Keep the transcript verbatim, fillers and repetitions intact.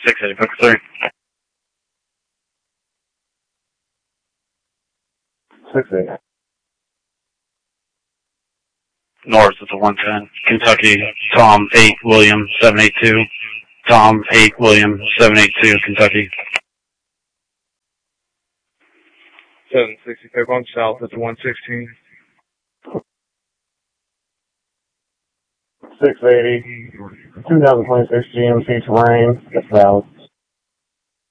six eighty, book three. six eighty. North at the one ten. Kentucky, Tom eight, William seven eight two. Tom eight, William seven eight two, Kentucky. seven sixty-five on south at the one sixteen. six eighty. two thousand twenty-six G M C terrain. That's valid.